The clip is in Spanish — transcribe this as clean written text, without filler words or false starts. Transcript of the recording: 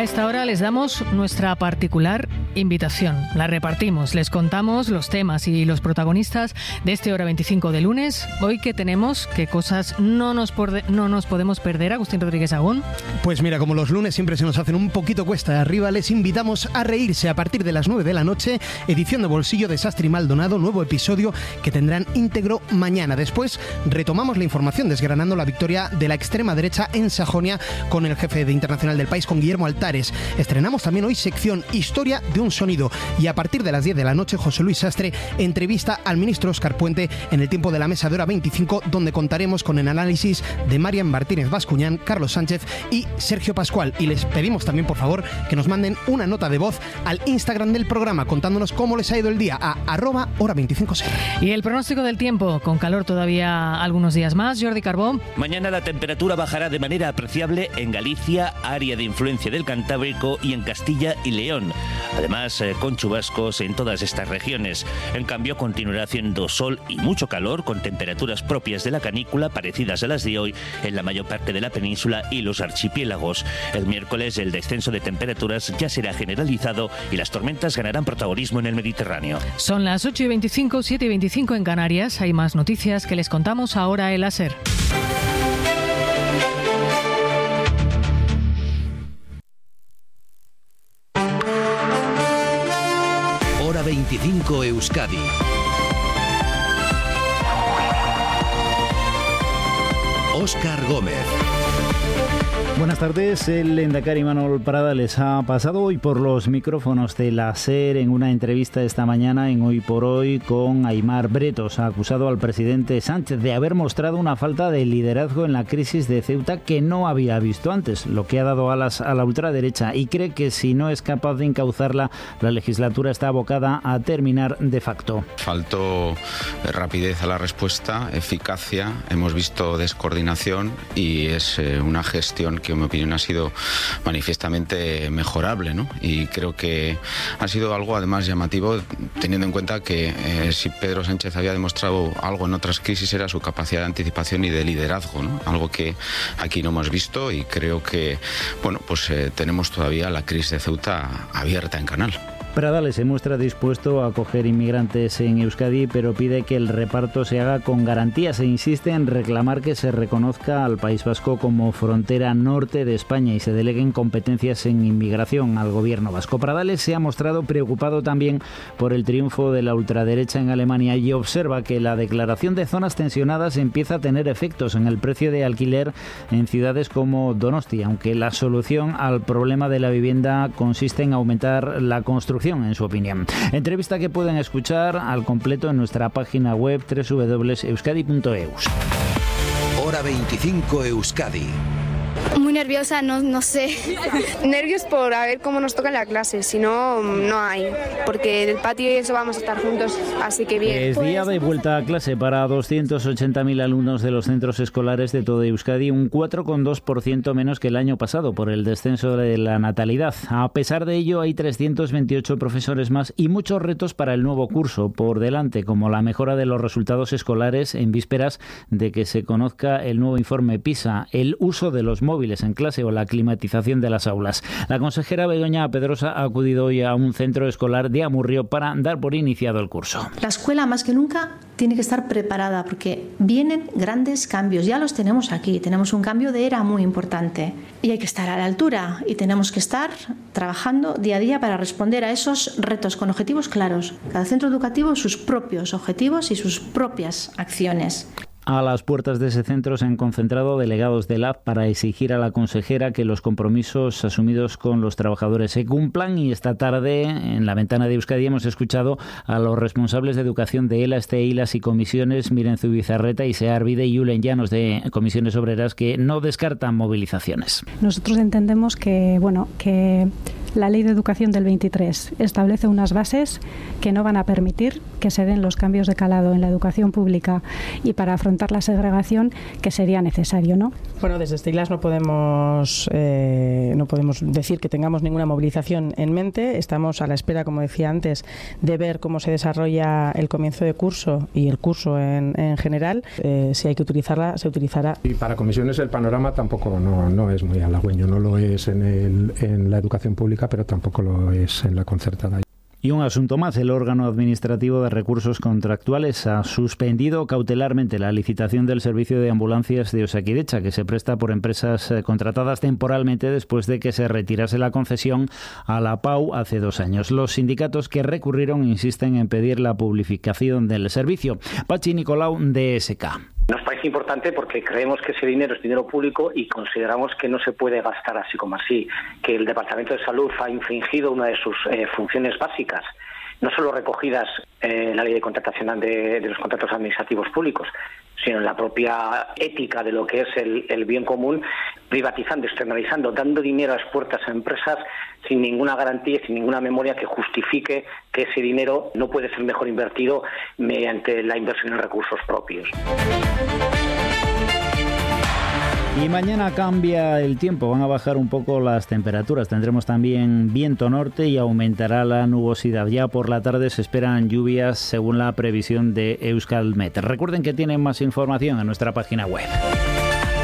a esta hora les damos nuestra particular invitación. La repartimos, les contamos los temas y los protagonistas de este Hora 25 de lunes. Hoy, ¿qué tenemos? ¿Qué cosas no nos podemos perder? Agustín Rodríguez Agún. Pues mira, como los lunes siempre se nos hacen un poquito cuesta arriba, les invitamos a reírse a partir de las 9 de la noche, edición de Bolsillo de Sastre y Maldonado, nuevo episodio que tendrán íntegro mañana. Después retomamos la información desgranando la victoria de la extrema derecha en Sajonia con el jefe de Internacional del País, con Guillermo Altares. Estrenamos también hoy sección Historia de un sonido y a partir de las 10 de la noche José Luis Sastre entrevista al ministro Óscar Puente en el tiempo de la mesa de Hora 25, donde contaremos con el análisis de Marian Martínez Bascuñán, Carlos Sánchez y Sergio Pascual. Y les pedimos también, por favor, que nos manden una nota de voz al Instagram del programa contándonos cómo les ha ido el día a @hora25. Y el pronóstico del tiempo, con calor todavía algunos días más. Jordi Carbó. Mañana la temperatura bajará de manera apreciable en Galicia, área de influencia del Cantábrico, y en Castilla y León. Además, con chubascos en todas estas regiones. En cambio, continuará haciendo sol y mucho calor, con temperaturas propias de la canícula, parecidas a las de hoy, en la mayor parte de la península y los archipiélagos. El miércoles, el descenso de temperaturas ya será generalizado y las tormentas ganarán protagonismo en el Mediterráneo. Son las 8:25, 7:25 en Canarias. Hay más noticias que les contamos ahora en la SER. Hora 25 Euskadi. Óscar Gómez. Buenas tardes. El lehendakari Manuel Prada les ha pasado hoy por los micrófonos de la SER en una entrevista esta mañana en Hoy por Hoy con Aimar Bretos. Ha acusado al presidente Sánchez de haber mostrado una falta de liderazgo en la crisis de Ceuta que no había visto antes, lo que ha dado alas a la ultraderecha, y cree que si no es capaz de encauzarla, la legislatura está abocada a terminar de facto. Faltó rapidez a la respuesta, eficacia, hemos visto descoordinación y es una gestión que en mi opinión ha sido manifiestamente mejorable, ¿no? Y creo que ha sido algo además llamativo, teniendo en cuenta que si Pedro Sánchez había demostrado algo en otras crisis era su capacidad de anticipación y de liderazgo, ¿no? Algo que aquí no hemos visto, y creo que tenemos todavía la crisis de Ceuta abierta en canal. Pradales se muestra dispuesto a acoger inmigrantes en Euskadi, pero pide que el reparto se haga con garantías e insiste en reclamar que se reconozca al País Vasco como frontera norte de España y se deleguen competencias en inmigración al gobierno vasco. Pradales se ha mostrado preocupado también por el triunfo de la ultraderecha en Alemania y observa que la declaración de zonas tensionadas empieza a tener efectos en el precio de alquiler en ciudades como Donostia, aunque la solución al problema de la vivienda consiste en aumentar la construcción, en su opinión. Entrevista que pueden escuchar al completo en nuestra página web www.euskadi.eus. Hora 25 Euskadi. Muy nerviosa, no sé. Nervios por a ver cómo nos toca la clase, si no, no hay. Porque del patio y eso vamos a estar juntos, así que bien. Es día de vuelta a clase para 280.000 alumnos de los centros escolares de toda Euskadi, un 4,2% menos que el año pasado por el descenso de la natalidad. A pesar de ello, hay 328 profesores más y muchos retos para el nuevo curso por delante, como la mejora de los resultados escolares en vísperas de que se conozca el nuevo informe PISA, el uso de los móviles en clase o la climatización de las aulas. La consejera Begoña Pedrosa ha acudido hoy a un centro escolar de Amurrio para dar por iniciado el curso. La escuela más que nunca tiene que estar preparada porque vienen grandes cambios, ya los tenemos aquí, tenemos un cambio de era muy importante y hay que estar a la altura y tenemos que estar trabajando día a día para responder a esos retos con objetivos claros. Cada centro educativo sus propios objetivos y sus propias acciones. A las puertas de ese centro se han concentrado delegados de LAB para exigir a la consejera que los compromisos asumidos con los trabajadores se cumplan, y esta tarde en la ventana de Euskadi hemos escuchado a los responsables de educación de ELA, EILAS y comisiones, Miren Zubizarreta y Sear Vide y Julen Llanos de comisiones obreras, que no descartan movilizaciones. Nosotros entendemos que La Ley de Educación del 23 establece unas bases que no van a permitir que se den los cambios de calado en la educación pública y para afrontar la segregación que sería necesario, ¿no? Bueno, desde Steilas no podemos decir que tengamos ninguna movilización en mente. Estamos a la espera, como decía antes, de ver cómo se desarrolla el comienzo de curso y el curso en general. Si hay que utilizarla, se utilizará. Y para comisiones el panorama tampoco no es muy halagüeño. No lo es en la educación pública, pero tampoco lo es en la concertada. Y un asunto más, el órgano administrativo de recursos contractuales ha suspendido cautelarmente la licitación del servicio de ambulancias de Osakidetza, que se presta por empresas contratadas temporalmente después de que se retirase la concesión a la PAU hace 2 años. Los sindicatos que recurrieron insisten en pedir la publificación del servicio. Pachi Nicolau, de ESK. Nos parece importante porque creemos que ese dinero es dinero público y consideramos que no se puede gastar así como así, que el Departamento de Salud ha infringido una de sus funciones básicas, no solo recogidas en la ley de contratación de los contratos administrativos públicos, sino en la propia ética de lo que es el bien común, privatizando, externalizando, dando dinero a las puertas a empresas sin ninguna garantía, sin ninguna memoria que justifique que ese dinero no puede ser mejor invertido mediante la inversión en recursos propios. Y mañana cambia el tiempo, van a bajar un poco las temperaturas, tendremos también viento norte y aumentará la nubosidad. Ya por la tarde se esperan lluvias según la previsión de Euskalmet. Recuerden que tienen más información en nuestra página web.